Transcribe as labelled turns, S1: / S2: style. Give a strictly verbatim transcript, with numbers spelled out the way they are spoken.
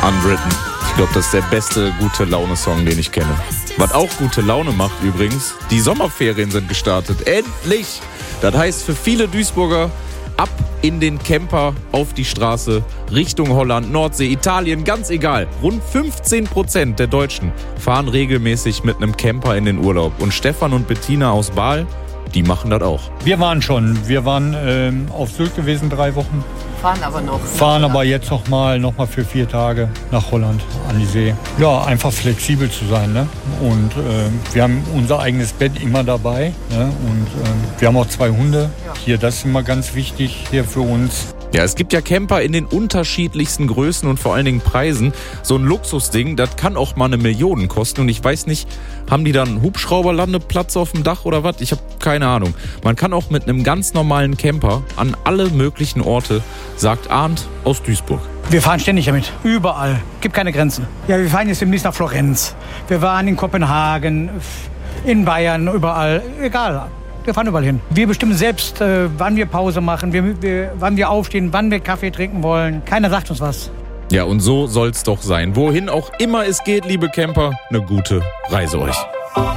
S1: Unwritten. Ich glaube, das ist der beste Gute-Laune-Song, den ich kenne. Was auch gute Laune macht übrigens, die Sommerferien sind gestartet. Endlich! Das heißt für viele Duisburger, ab in den Camper, auf die Straße, Richtung Holland, Nordsee, Italien, ganz egal. Rund fünfzehn Prozent der Deutschen fahren regelmäßig mit einem Camper in den Urlaub. Und Stefan und Bettina aus Baal, die machen das auch.
S2: Wir waren schon. Wir waren ähm, auf Sylt gewesen, drei Wochen.
S3: Fahren aber noch.
S2: Fahren aber jetzt noch mal, noch mal für vier Tage nach Holland an die See. Ja, einfach flexibel zu sein. Ne? Und äh, wir haben unser eigenes Bett immer dabei. Ne? Und äh, wir haben auch zwei Hunde. Ja. Hier, das ist immer ganz wichtig hier für uns.
S1: Ja, es gibt ja Camper in den unterschiedlichsten Größen und vor allen Dingen Preisen. So ein Luxusding, das kann auch mal eine Million kosten. Und ich weiß nicht, haben die dann einen Hubschrauberlandeplatz auf dem Dach oder was? Ich habe keine Ahnung. Man kann auch mit einem ganz normalen Camper an alle möglichen Orte, sagt Arndt aus Duisburg.
S4: Wir fahren ständig damit, überall. Gibt keine Grenzen. Ja, wir fahren jetzt demnächst nach Florenz. Wir waren in Kopenhagen, in Bayern, überall. Egal. Wir fahren überall hin. Wir bestimmen selbst, äh, wann wir Pause machen, wir, wir, wann wir aufstehen, wann wir Kaffee trinken wollen. Keiner sagt uns was.
S1: Ja, und so soll's doch sein. Wohin auch immer es geht, liebe Camper, eine gute Reise euch.